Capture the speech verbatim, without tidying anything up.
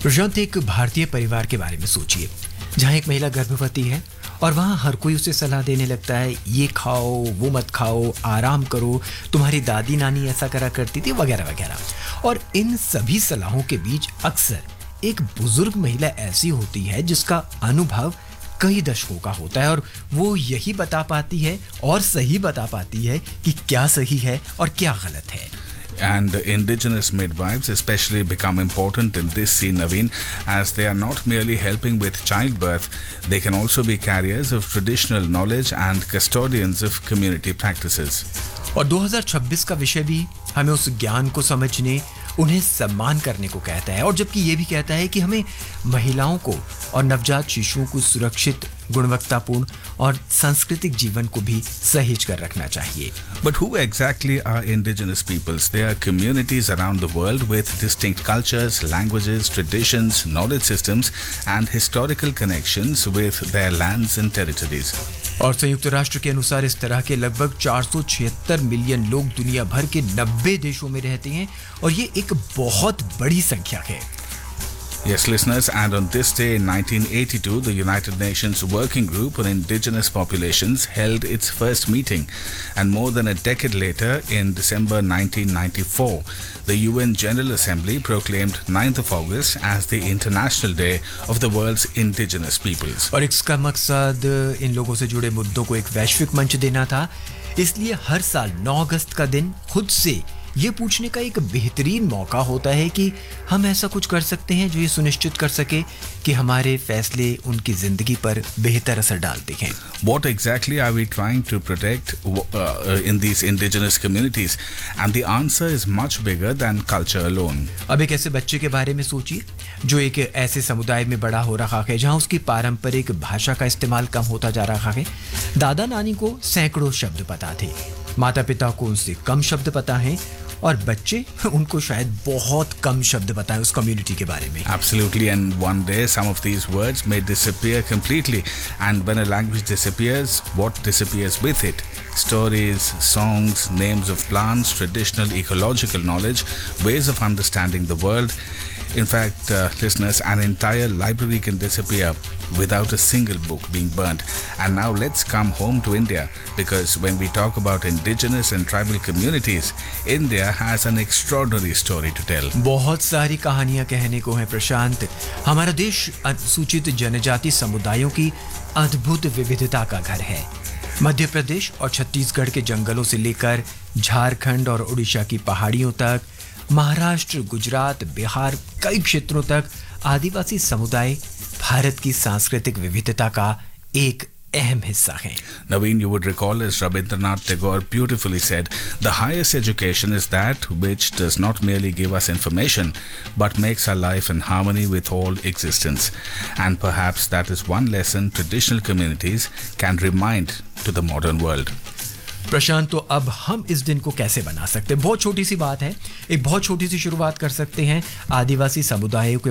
प्रशांत, एक भारतीय परिवार के बारे में सोचिए जहाँ एक महिला गर्भवती है और वहाँ हर कोई उसे सलाह देने लगता है, ये खाओ, वो मत खाओ, आराम करो, तुम्हारी दादी नानी ऐसा करा करती थी, वगैरह वगैरह। और इन सभी सलाहों के बीच अक्सर एक बुजुर्ग महिला ऐसी होती है जिसका अनुभव कई दशकों का होता है और वो यही बता पाती है और सही बता पाती है कि क्या सही है और क्या गलत है। And indigenous midwives especially become important in this scene, Naveen, as they are not merely helping with childbirth, they can also be carriers of traditional knowledge and custodians of community practices. और दो हज़ार छब्बीस का विषय भी हमें उस ज्ञान को समझने, उन्हें सम्मान करने को कहता है, और जबकि ये भी कहता है कि हमें महिलाओं को और नवजात शिशुओं को सुरक्षित, गुणवत्तापूर्ण और सांस्कृतिक जीवन को भी सहेज कर रखना चाहिए। But who exactly are indigenous peoples? They are communities around the world with distinct cultures, languages, traditions, knowledge systems and historical connections with their lands and territories. और संयुक्त राष्ट्र के अनुसार इस तरह के लगभग चार सौ छिहत्तर मिलियन लोग दुनिया भर के नब्बे देशों में रहते हैं और ये एक बहुत बड़ी संख्या है। Yes, listeners, and on this day in nineteen eighty-two, the United Nations Working Group on Indigenous Populations held its first meeting, and more than a decade later, in December nineteen ninety-four, the U N General Assembly proclaimed ninth of August as the International Day of the World's Indigenous Peoples. और इसका मकसद इन लोगों से जुड़े मुद्दों को एक वैश्विक मंच देना था, इसलिए हर साल नौ अगस्त का दिन खुद से ये पूछने का एक बेहतरीन मौका होता है कि हम ऐसा कुछ कर सकते हैं जो ये सुनिश्चित कर सके कि हमारे फैसले उनकी जिंदगी पर बेहतर असर डालते हैं। What exactly are we trying to protect uh, in these indigenous communities? And the answer is much bigger than culture alone. अब एक ऐसे बच्चे के बारे में सोचिए जो एक ऐसे समुदाय में बड़ा हो रहा है जहां उसकी पारंपरिक भाषा का इस्तेमाल कम होता जा रहा है। दादा नानी को सैकड़ों शब्द पता थे, माता पिता को उनसे कम शब्द पता हैं और बच्चे उनको शायद बहुत कम शब्द बताएं उस कम्युनिटी के बारे में। Absolutely, and one day some of these words may disappear completely, and when a language disappears, what disappears with it? Stories, songs, names of plants, traditional ecological knowledge, ways of understanding the world. In fact, uh, listeners, an entire library can disappear without a single book being burnt. And now let's come home to India, because when we talk about indigenous and tribal communities, India has an extraordinary story to tell. बहुत सारी कहानियां कहने को हैं प्रशांत। हमारा देश अनुसूचित जनजाति समुदायों की अद्भुत विविधता का घर है। मध्य प्रदेश और छत्तीसगढ़ के जंगलों से लेकर झारखंड और उड़ीसा की पहाड़ियों तक, महाराष्ट्र, गुजरात, बिहार, कई क्षेत्रों तक आदिवासी समुदाय भारत की सांस्कृतिक विविधता का एक अहम हिस्सा हैं। Naveen, you would recall, as Rabindranath Tagore beautifully said, the highest education is that which does not merely give us information, but makes our life in harmony with all existence. And perhaps that is one lesson traditional communities can remind to the modern world. प्रशांत, तो अब हम इस दिन को कैसे बना सकते हैं? बहुत छोटी सी बात है, एक बहुत छोटी सी शुरुआत कर सकते हैं। आदिवासी समुदायों के